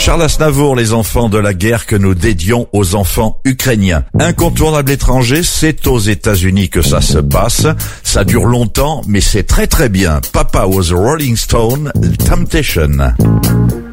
Charles Aznavour, les enfants de la guerre que nous dédions aux enfants ukrainiens. Incontournable étranger, c'est aux États-Unis que ça se passe. Ça dure longtemps, mais c'est très très bien. Papa was a Rolling Stone, Temptation.